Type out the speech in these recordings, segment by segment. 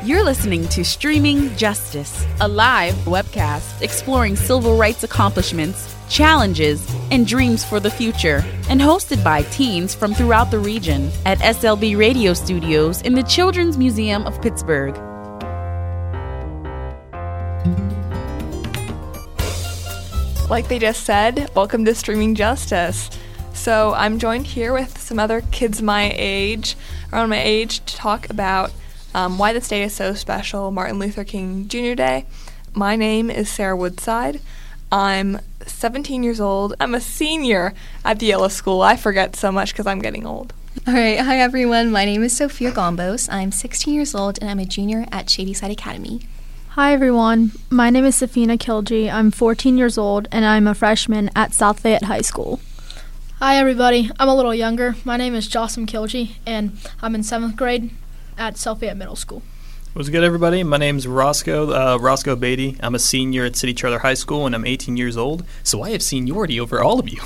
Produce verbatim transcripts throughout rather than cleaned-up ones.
You're listening to Streaming Justice, a live webcast exploring civil rights accomplishments, challenges, and dreams for the future, and hosted by teens from throughout the region at S L B Radio Studios in the Children's Museum of Pittsburgh. Like they just said, welcome to Streaming Justice. So I'm joined here with some other kids my age, around my age, to talk about um, why this day is so special, Martin Luther King Junior Day. My name is Sarah Woodside. I'm seventeen years old. I'm a senior at the Yellow School. I forget so much because I'm getting old. All right. Hi, everyone. My name is Sophia Gombos. I'm sixteen years old, and I'm a junior at Shadyside Academy. Hi, everyone. My name is Safina Kilji. I'm fourteen years old, and I'm a freshman at South Fayette High School. Hi, everybody. I'm a little younger. My name is Jocelyn Kilji, and I'm in seventh grade at South Fayette Middle School. What's good, everybody? My name's Roscoe, uh, Roscoe Beatty. I'm a senior at City Charter High School, and I'm eighteen years old, so I have seniority over all of you.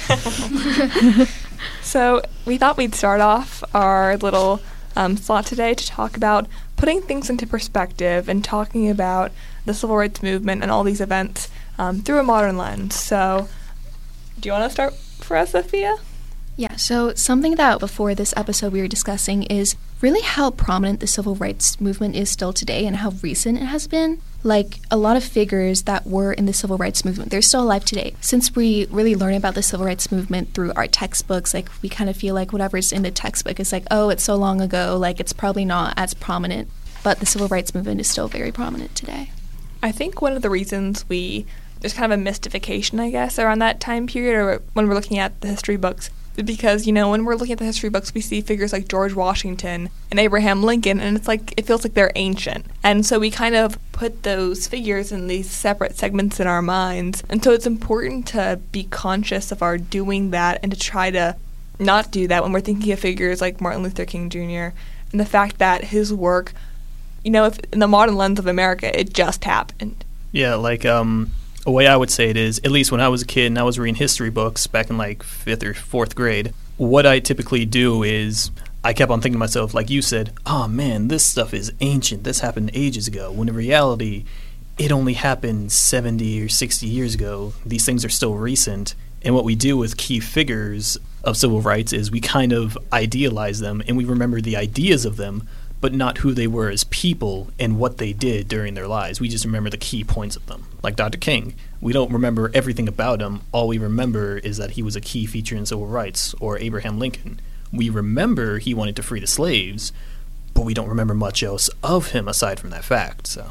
So we thought we'd start off our little um, slot today to talk about putting things into perspective and talking about the civil rights movement and all these events um, through a modern lens. So do you want to start for us, Sophia? Yeah, so something that before this episode we were discussing is really how prominent the civil rights movement is still today and how recent it has been. Like, a lot of figures that were in the civil rights movement, they're still alive today. Since we really learn about the civil rights movement through our textbooks, like, we kind of feel like whatever's in the textbook is like, oh, it's so long ago, like, it's probably not as prominent. But the civil rights movement is still very prominent today. I think one of the reasons we, there's kind of a mystification, I guess, around that time period, or when we're looking at the history books, because, you know, when we're looking at the history books, we see figures like George Washington and Abraham Lincoln, and it's like, it feels like they're ancient. And so we kind of put those figures in these separate segments in our minds. And so it's important to be conscious of our doing that and to try to not do that when we're thinking of figures like Martin Luther King Junior And the fact that his work, you know, if in the modern lens of America, it just happened. Yeah, like, um... a way I would say it is, at least when I was a kid and I was reading history books back in like fifth or fourth grade, what I typically do is I kept on thinking to myself, like you said, oh man, this stuff is ancient. This happened ages ago. When in reality, it only happened seventy or sixty years ago. These things are still recent. And what we do with key figures of civil rights is we kind of idealize them and we remember the ideas of them, but not who they were as people and what they did during their lives. We just remember the key points of them. Like Doctor King, we don't remember everything about him. All we remember is that he was a key feature in civil rights. Or Abraham Lincoln. We remember he wanted to free the slaves, but we don't remember much else of him aside from that fact. So,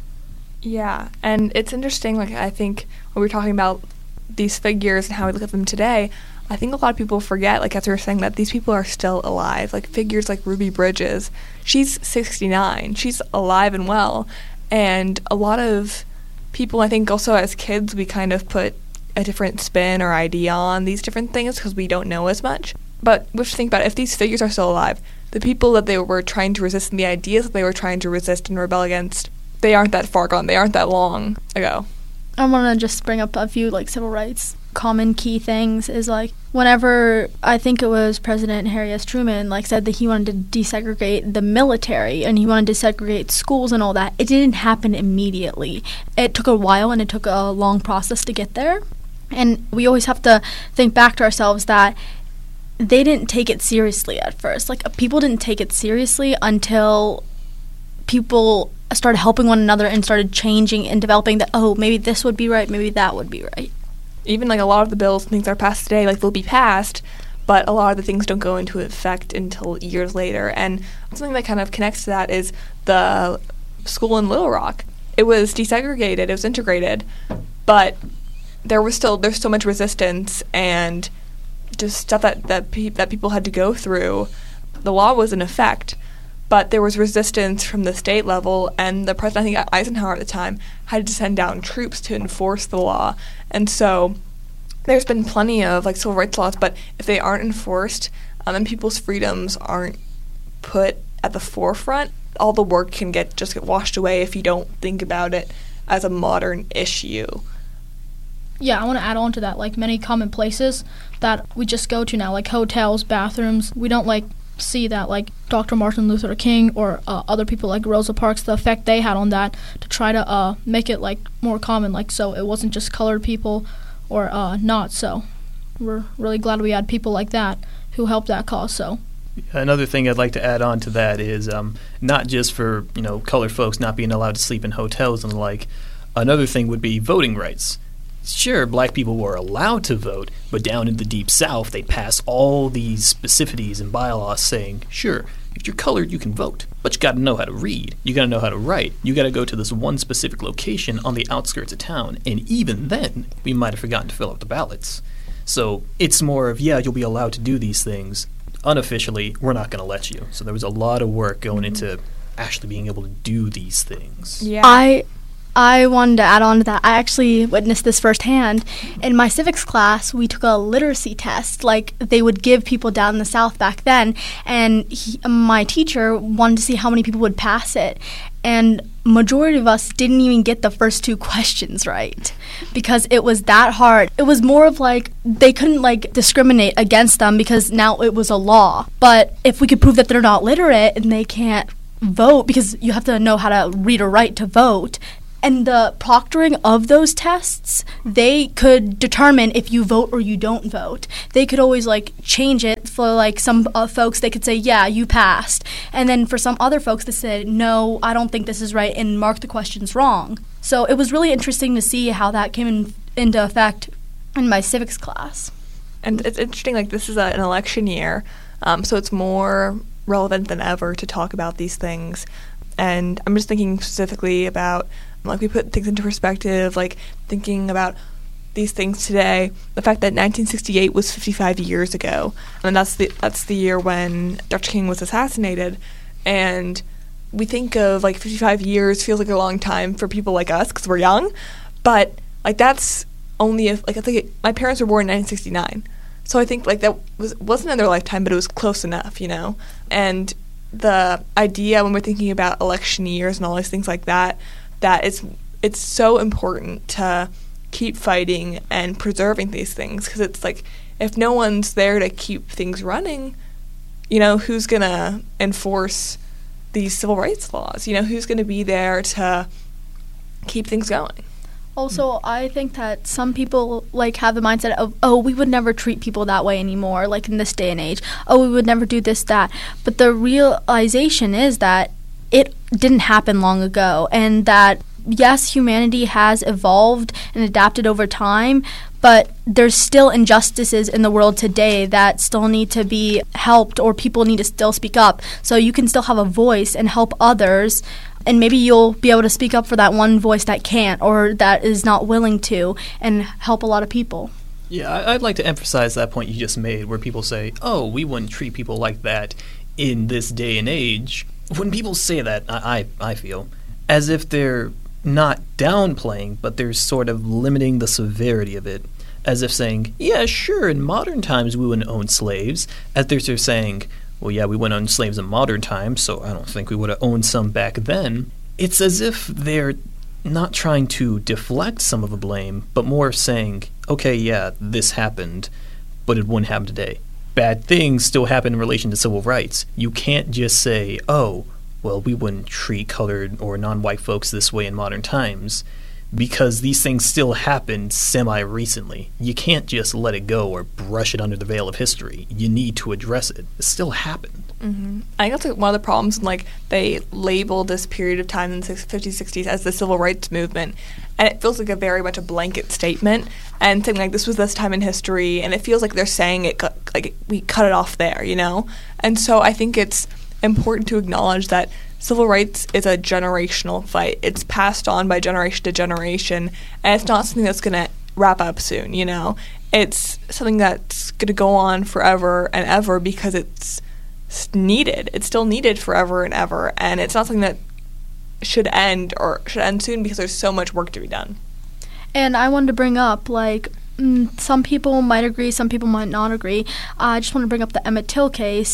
yeah, and it's interesting, like, I think when we're talking about these figures and how we look at them today, I think a lot of people forget, like as we were saying, that these people are still alive. Like figures like Ruby Bridges, she's sixty-nine. She's alive and well. And a lot of people, I think also as kids, we kind of put a different spin or idea on these different things because we don't know as much. But we have to think about it. If these figures are still alive, the people that they were trying to resist and the ideas that they were trying to resist and rebel against, they aren't that far gone. They aren't that long ago. I want to just bring up a few, like, civil rights common key things is, like, whenever I think it was President Harry S. Truman, like, said that he wanted to desegregate the military and he wanted to segregate schools and all that, it didn't happen immediately. It took a while and it took a long process to get there. And we always have to think back to ourselves that they didn't take it seriously at first. Like, people didn't take it seriously until people started helping one another and started changing and developing that, oh, maybe this would be right, maybe that would be right. Even, like, a lot of the bills and things that are passed today, like, they'll be passed, but a lot of the things don't go into effect until years later. And something that kind of connects to that is the school in Little Rock. It was desegregated, it was integrated, but there was still, there's so much resistance and just stuff that, that, pe- that people had to go through. The law was in effect, but there was resistance from the state level, and the president, I think Eisenhower at the time, had to send down troops to enforce the law. And so there's been plenty of, like, civil rights laws, but if they aren't enforced um, and people's freedoms aren't put at the forefront, all the work can get just get washed away if you don't think about it as a modern issue. Yeah, I want to add on to that, like, many common places that we just go to now, like hotels, bathrooms, we don't, like, see that, like Doctor Martin Luther King or uh, other people like Rosa Parks, the effect they had on that to try to uh, make it like more common, like so it wasn't just colored people or uh, not. So we're really glad we had people like that who helped that cause. So another thing I'd like to add on to that is um, not just for, you know, colored folks not being allowed to sleep in hotels and the like. Another thing would be voting rights. Sure, black people were allowed to vote, but down in the Deep South, they'd pass all these specificities and bylaws saying, sure, if you're colored, you can vote, but you got to know how to read. You got to know how to write. You got to go to this one specific location on the outskirts of town, and even then, we might have forgotten to fill out the ballots. So it's more of, yeah, you'll be allowed to do these things. Unofficially, we're not going to let you. So there was a lot of work going into actually being able to do these things. Yeah. I I wanted to add on to that. I actually witnessed this firsthand. In my civics class, we took a literacy test, like they would give people down in the South back then, and he, my teacher wanted to see how many people would pass it. And majority of us didn't even get the first two questions right because it was that hard. It was more of like they couldn't like discriminate against them because now it was a law. But if we could prove that they're not literate and they can't vote, because you have to know how to read or write to vote, and the proctoring of those tests, they could determine if you vote or you don't vote. They could always like change it for like some uh, folks. They could say, yeah, you passed. And then for some other folks, they said, no, I don't think this is right, and mark the questions wrong. So it was really interesting to see how that came in, into effect in my civics class. And it's interesting, like this is a, an election year, um, so it's more relevant than ever to talk about these things. And I'm just thinking specifically about, like, we put things into perspective, like thinking about these things today. The fact that nineteen sixty-eight was fifty-five years ago, and that's the that's the year when Doctor King was assassinated. And we think of like fifty-five years feels like a long time for people like us because we're young, but like that's only if like I think my parents were born in nineteen sixty-nine, so I think like that was wasn't in their lifetime, but it was close enough, you know. And the idea when we're thinking about election years and all these things like that, that it's it's so important to keep fighting and preserving these things, because it's like if no one's there to keep things running, you know, who's gonna enforce these civil rights laws? You know, who's gonna be there to keep things going? Also, I think that some people like have the mindset of, oh, we would never treat people that way anymore, like in this day and age. Oh, we would never do this, that. But the realization is that it didn't happen long ago, and that, yes, humanity has evolved and adapted over time, but there's still injustices in the world today that still need to be helped, or people need to still speak up. So you can still have a voice and help others, and maybe you'll be able to speak up for that one voice that can't or that is not willing to, and help a lot of people. Yeah, I'd like to emphasize that point you just made, where people say, oh, we wouldn't treat people like that in this day and age. When people say that, I, I, I feel as if they're not downplaying, but they're sort of limiting the severity of it, as if saying, yeah, sure, in modern times we wouldn't own slaves, as if they're saying, well, yeah, we wouldn't own slaves in modern times, so I don't think we would have owned some back then. It's as if they're not trying to deflect some of the blame, but more saying, okay, yeah, this happened, but it wouldn't happen today. Bad things still happen in relation to civil rights. You can't just say, oh, well, we wouldn't treat colored or non-white folks this way in modern times, because these things still happened semi-recently. You can't just let it go or brush it under the veil of history. You need to address it. It still happened. Mm-hmm. I think that's like one of the problems. Like they label this period of time in the fifties, sixties as the civil rights movement, and it feels like a very much a blanket statement and saying like this was this time in history, and it feels like they're saying it like we cut it off there, you know. And so I think it's important to acknowledge that civil rights is a generational fight. It's passed on by generation to generation, and it's not something that's going to wrap up soon, you know. It's something that's going to go on forever and ever because it's needed. It's still needed forever and ever, and it's not something that should end or should end soon because there's so much work to be done. And I wanted to bring up, like, mm, some people might agree, some people might not agree. I just want to bring up the Emmett Till case.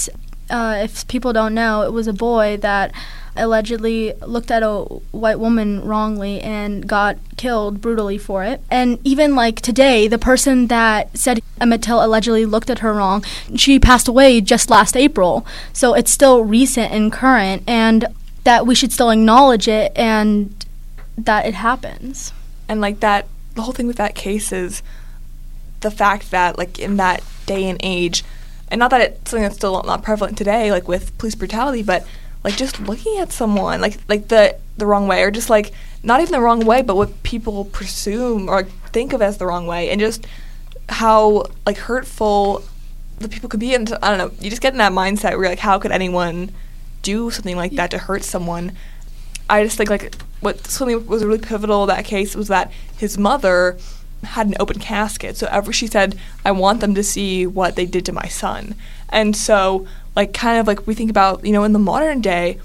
Uh, if people don't know, it was a boy that allegedly looked at a white woman wrongly and got killed brutally for it. And even like today, the person that said Emmett Till allegedly looked at her wrong, she passed away just last April. So it's still recent and current, and that we should still acknowledge it and that it happens. And like that, the whole thing with that case is the fact that like in that day and age, and not that it's something that's still not prevalent today, like with police brutality, but like just looking at someone like like the the wrong way, or just like not even the wrong way, but what people presume or think of as the wrong way, and just how like hurtful the people could be. And I don't know, you just get in that mindset where you're like, how could anyone do something like that to hurt someone? I just think like what something was really pivotal in that case was that his mother had an open casket. So ever she said, I want them to see what they did to my son. And so like kind of like we think about, you know, in the modern day,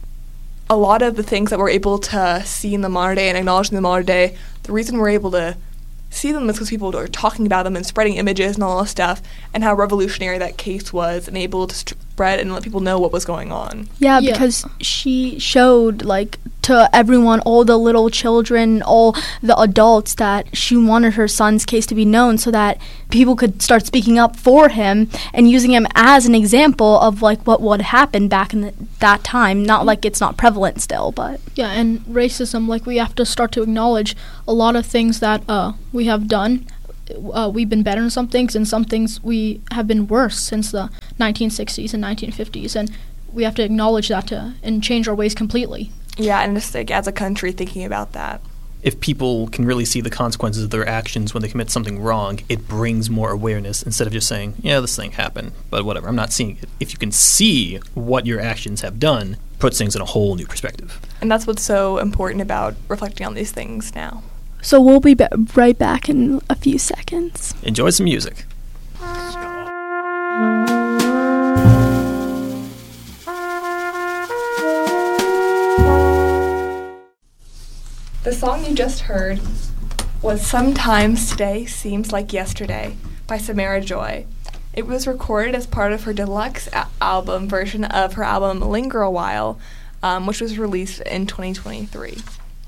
a lot of the things that we're able to see in the modern day and acknowledge in the modern day, the reason we're able to see them is because people are talking about them and spreading images and all this stuff, and how revolutionary that case was and able to spread and let people know what was going on. Yeah, Yeah. because she showed like to everyone, all the little children, all the adults, that she wanted her son's case to be known so that people could start speaking up for him and using him as an example of like what would happen back in the, that time. Not like it's not prevalent still, but Yeah, and racism, like we have to start to acknowledge a lot of things that uh, we have done. Uh, we've been better in some things, and some things we have been worse since the nineteen sixties and nineteen fifties, and we have to acknowledge that to and change our ways completely. Yeah, and just like as a country thinking about that. If people can really see the consequences of their actions when they commit something wrong, it brings more awareness instead of just saying, yeah, this thing happened, but whatever, I'm not seeing it. If you can see what your actions have done, puts things in a whole new perspective. And that's what's so important about reflecting on these things now. so we'll be ba- right back in a few seconds. Enjoy some music. The song you just heard was Sometimes Today Seems Like Yesterday by Samara Joy. It was recorded as part of her deluxe a- album version of her album Linger a While, um, which was released in twenty twenty-three.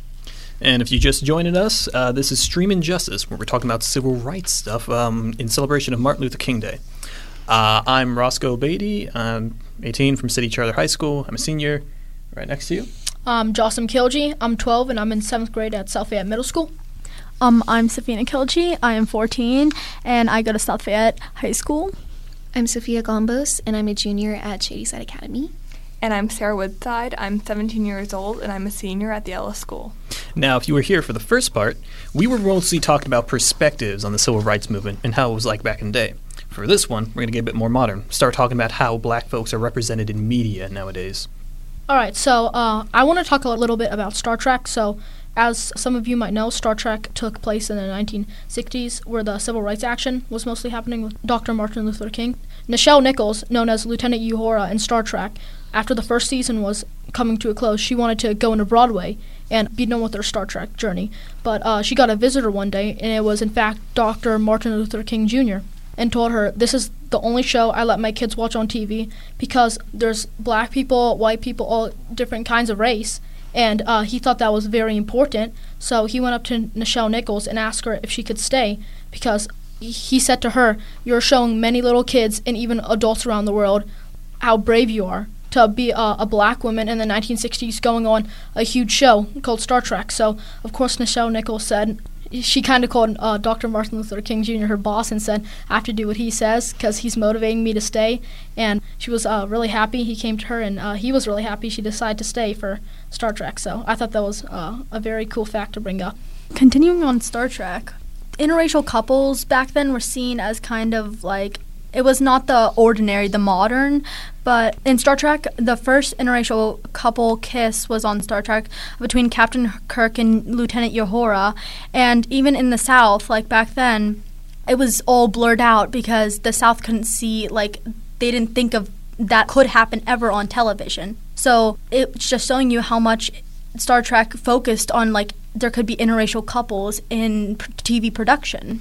And if you just joined us, uh, this is Streaming Justice, where we're talking about civil rights stuff um, in celebration of Martin Luther King Day. Uh, I'm Roscoe Beatty. I'm eighteen from City Charter High School. I'm a senior right next to you. I'm Jocelyn Kilgee. I'm twelve, and I'm in seventh grade at South Fayette Middle School. Um, I'm Safina Kilgee. I am fourteen, and I go to South Fayette High School. I'm Sophia Gombos, and I'm a junior at Shadyside Academy. And I'm Sarah Woodside. I'm seventeen years old, and I'm a senior at the Ellis School. Now, if you were here for the first part, we were mostly talking about perspectives on the civil rights movement and how it was like back in the day. For this one, we're going to get a bit more modern, start talking about how black folks are represented in media nowadays. All right, so uh, I want to talk a little bit about Star Trek. So, as some of you might know, Star Trek took place in the nineteen sixties, where the civil rights action was mostly happening with Doctor Martin Luther King. Nichelle Nichols, known as Lieutenant Uhura in Star Trek, after the first season was coming to a close, she wanted to go into Broadway and be known with her Star Trek journey. But uh, she got a visitor one day, and it was, in fact, Doctor Martin Luther King Junior, and told her, this is the only show I let my kids watch on T V because there's black people, white people, all different kinds of race. And uh, he thought that was very important. So he went up to Nichelle Nichols and asked her if she could stay because he said to her, you're showing many little kids and even adults around the world how brave you are to be a, a black woman in the nineteen sixties going on a huge show called Star Trek. So, of course, Nichelle Nichols said, she kind of called uh, Doctor Martin Luther King Junior her boss and said, I have to do what he says because he's motivating me to stay. And she was uh, really happy. He came to her, and uh, he was really happy she decided to stay for Star Trek. So I thought that was uh, a very cool fact to bring up. Continuing on Star Trek, interracial couples back then were seen as kind of like, it was not the ordinary, the modern, but in Star Trek, the first interracial couple kiss was on Star Trek between Captain Kirk and Lieutenant Uhura, and even in the South, like back then, it was all blurred out because the South couldn't see, like, they didn't think of that could happen ever on television. So it's just showing you how much Star Trek focused on, like, there could be interracial couples in p- T V production.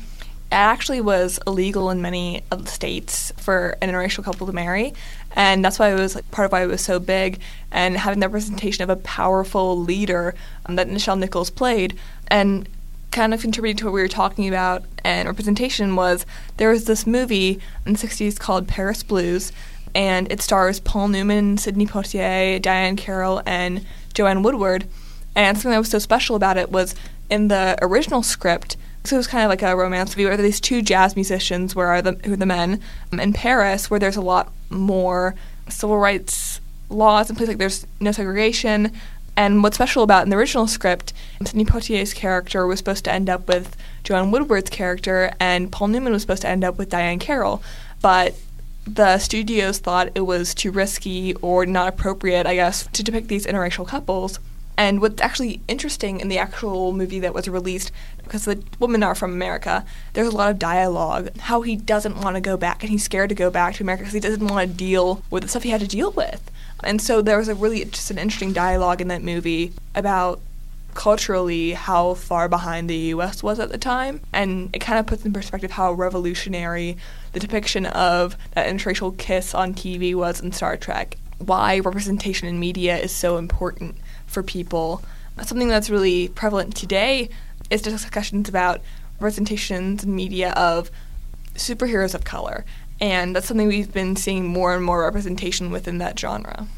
actually was illegal in many of the states for an interracial couple to marry, and that's why it was like, part of why it was so big. And having the representation of a powerful leader um, that Nichelle Nichols played, and kind of contributing to what we were talking about and representation, was there was this movie in the sixties called Paris Blues, and it stars Paul Newman, Sidney Poitier, Diane Carroll, and Joanne Woodward. And something that was so special about it was in the original script, so it was kind of like a romance movie where these two jazz musicians where are the, who are the men um, in Paris, where there's a lot more civil rights laws in place, like there's no segregation. And what's special about in the original script, Sidney Poitier's character was supposed to end up with Joanne Woodward's character, and Paul Newman was supposed to end up with Diane Carroll. But the studios thought it was too risky or not appropriate, I guess, to depict these interracial couples. And what's actually interesting in the actual movie that was released, because the women are from America, there's a lot of dialogue, how he doesn't want to go back, and he's scared to go back to America because he doesn't want to deal with the stuff he had to deal with. And so there was a really just an interesting dialogue in that movie about culturally how far behind the U S was at the time, and it kind of puts in perspective how revolutionary the depiction of that interracial kiss on T V was in Star Trek, why representation in media is so important for people. Something that's really prevalent today is discussions about representations in media of superheroes of color, and that's something we've been seeing more and more representation within that genre.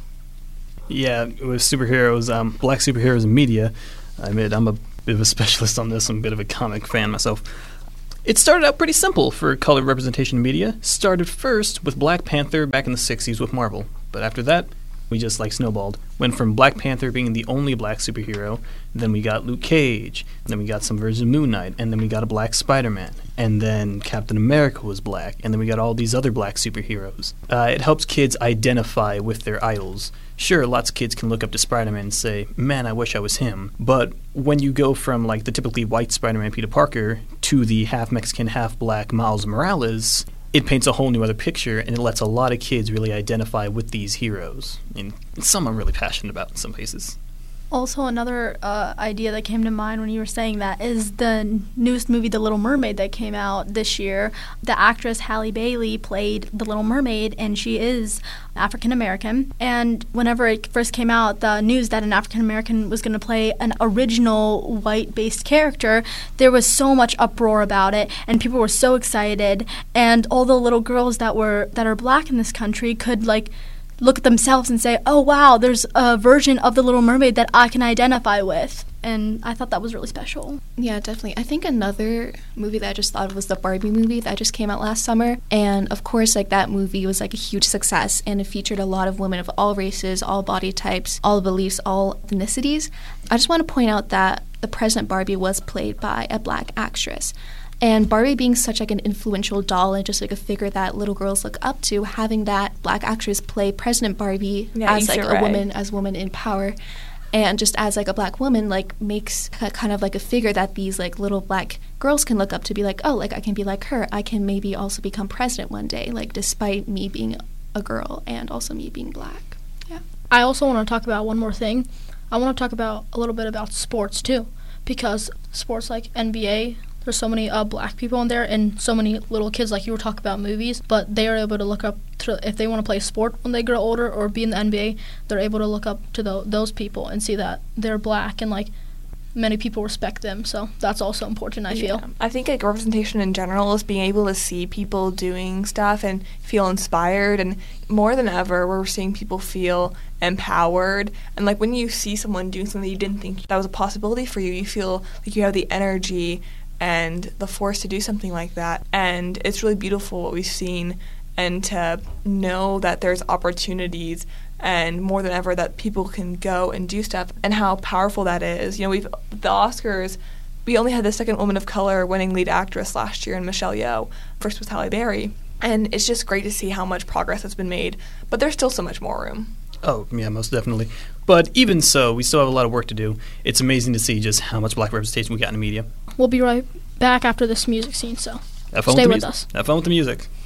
Yeah, with superheroes, um, black superheroes in media, I admit I'm a bit of a specialist on this. I'm a bit of a comic fan myself. It started out pretty simple for colored representation in media. Started first with Black Panther back in the sixties with Marvel, but after that, we just like snowballed. Went from Black Panther being the only black superhero, then we got Luke Cage, then we got some version of Moon Knight, and then we got a black Spider-Man, and then Captain America was black, and then we got all these other black superheroes. Uh, it helps kids identify with their idols. Sure, lots of kids can look up to Spider-Man and say, man, I wish I was him. But when you go from like the typically white Spider-Man Peter Parker to the half-Mexican, half-black Miles Morales, it paints a whole new other picture, and it lets a lot of kids really identify with these heroes. And some I'm really passionate about in some cases. Also, another uh, idea that came to mind when you were saying that is the newest movie, The Little Mermaid, that came out this year. The actress Halle Bailey played The Little Mermaid, and she is African American. And whenever it first came out, the news that an African American was going to play an original white-based character, there was so much uproar about it, and people were so excited. And all the little girls that were that are black in this country could like look at themselves and say, oh, wow, there's a version of The Little Mermaid that I can identify with. And I thought that was really special. Yeah, definitely. I think another movie that I just thought of was the Barbie movie that just came out last summer. And, of course, like that movie was like a huge success, and it featured a lot of women of all races, all body types, all beliefs, all ethnicities. I just want to point out that the present Barbie was played by a black actress. And Barbie being such like an influential doll and just like a figure that little girls look up to, having that black actress play President Barbie yeah, as like Issa a Rae. woman, as woman in power, and just as like a black woman, like makes a, kind of like a figure that these like little black girls can look up to, be like, oh, like I can be like her. I can maybe also become president one day, like despite me being a girl and also me being black. Yeah. I also want to talk about one more thing. I want to talk about a little bit about sports too, because sports like N B A, there's so many uh, black people in there and so many little kids, like you were talking about movies, but they are able to look up to, if they want to play a sport when they grow older or be in the N B A, they're able to look up to the, those people and see that they're black and like many people respect them. So that's also important, I feel. Yeah. I think like representation in general is being able to see people doing stuff and feel inspired, and more than ever we're seeing people feel empowered. And like when you see someone doing something you didn't think that was a possibility for you, you feel like you have the energy and the force to do something like that. And it's really beautiful what we've seen, and to know that there's opportunities, and more than ever that people can go and do stuff, and how powerful that is. You know, we've the Oscars, we only had the second woman of color winning lead actress last year in Michelle Yeoh. First was Halle Berry. And it's just great to see how much progress has been made, but there's still so much more room. Oh, yeah, most definitely. But even so, we still have a lot of work to do. It's amazing to see just how much black representation we got in the media. We'll be right back after this music scene, so Have fun stay with, the with music. us. Have fun with the music.